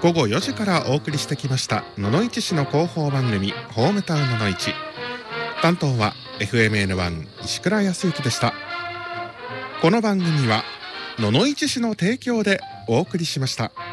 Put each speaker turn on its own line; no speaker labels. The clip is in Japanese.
午後4時からお送りしてきました野々市市の広報番組ホームタウン野々市。担当は FMN1 石倉康之でした。この番組は野々市市の提供でお送りしました。